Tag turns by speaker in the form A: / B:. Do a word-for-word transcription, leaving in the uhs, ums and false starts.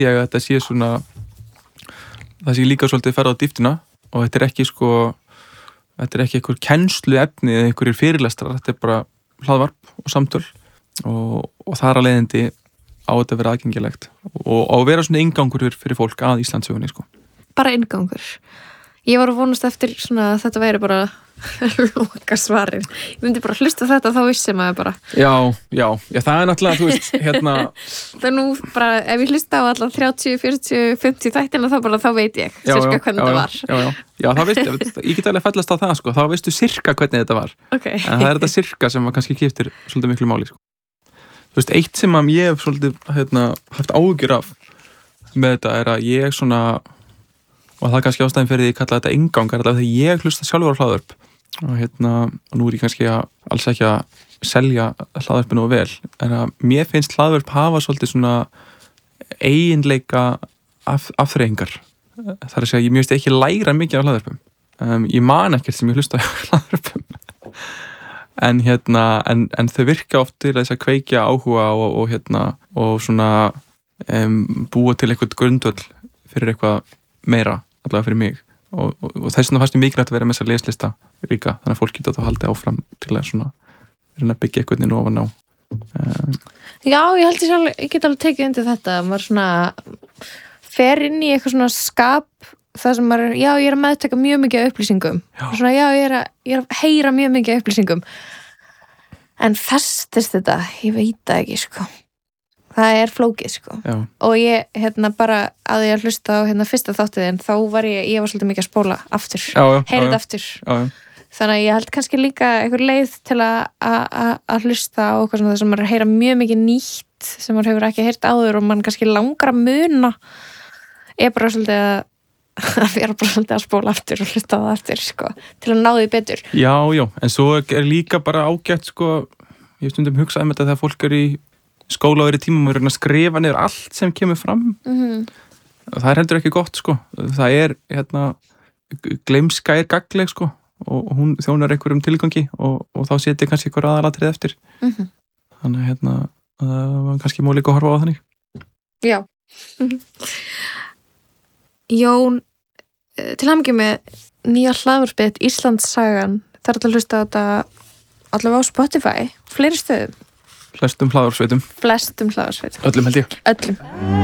A: ég að þetta sé svona það sé líka svolítið ferð á dýptina og þetta er ekki sko þetta er ekki einhver kennslu efni eða einhverjir fyrirlestrar, þetta er bara hlaðvarp og samtöl og, og þar að leiðandi á þetta að vera aðgengilegt og á að vera svona inngangur fyrir fólk að Íslandssögunni sko.
B: Bara inngangur. Ég var að vonast eftir svona að þetta væri bara loka svarið. Ég myndi bara hlusta þetta þá vissi maður bara.
A: Já, já, já, það er náttúrulega, þú veist, hérna
B: það er nú bara, ef ég hlusta á allan þrjátíu, fjörutíu, fimmtíu þættina þá bara þá veit ég
A: já,
B: sirka
A: já,
B: hvernig
A: já,
B: þetta var.
A: Já, já, já, þá veistu, ég get alveg fallast á það sko, þá veistu sirka hvernig þetta var.
B: Okay.
A: En það er þetta sirka sem kannski skiptir svolítið miklu máli sko. Þú veist, eitt sem að ég hef svolítið, hérna, haft áhyggjur af með þetta er að ég svona og það er kannski ástæðin fyrir því að ég kalla þetta inngang er þetta þegar ég hlusta sjálfur á hlaðvörp og hérna, og nú er ég kannski að, alls ekki að selja hlaðvörpinu og vel, en að mér finnst hlaðvörp hafa svolítið svona eiginleika af, afþreyingar. Það er að segja, ég mjög veist ekki læra mikið af hlaðvörpum. Um, ég man ekkert sem ég hlusta á hlaðvörpum. En hérna, en, en þau virka oft til þess að kveikja áhuga og, og hérna, og svona um, búa til eitthvað grundvöll fyrir eitthvað meira, allavega fyrir mig. Og, og, og þess vegna fannst ég mikilvægt að vera með þessa leslista líka, þannig að fólk geta þá haldið áfram til að svona að byggja eitthvað inn ofan á. Um,
B: Já, ég held ég sjálf, ég get alveg tekið undir þetta, maður svona fer inn í eitthvað svona skap það sem maður, já, ég er að meðtaka mjög mikið af upplýsingum, já, svona, já ég, er að, ég er að heyra mjög mikið af upplýsingum en festist þetta, ég veit það ekki sko. Það er flókið sko.
A: Já.
B: Og ég hérna bara að ég að hlusta á hérna fyrsta þáttiðin þá var ég, ég var svolítið mikið að spóla aftur, heyrið aftur
A: já, já.
B: Þannig að ég held kannski líka einhver leið til að að hlusta á eitthvað sem það sem maður heyra mjög mikið nýtt sem maður hefur ekki heyrt áður og mann kannski langar að muna er bara svolítið að að vera bara svolítið að spóla aftur og hlusta á það aftur sko, til að ná því betur.
A: Já, já, en svo er líka bara ágætt sko, ég stundum hugsaði um þetta þegar fólk er í skóla og er í tímum og er að skrifa niður allt sem kemur fram.
B: Mm-hmm.
A: Það er heldur ekki gott sko, það er hérna, gleymska er gagnleg sko og hún þjónar einhverjum tilgangi og, og þá setja kannski einhver aðalatrið eftir.
B: Mm-hmm.
A: Þannig að hérna, það var kannski má líka að horfa á þannig.
B: Já. Jón, til hamingju með nýja hlaðvarpið Íslandssagan, þar er að hlusta á þetta allavega á Spotify, fleiri stöðum.
A: Flestum hlaðvarpsveitum.
B: Flestum hlaðvarpsveitum.
A: Öllum held ég.
B: Öllum.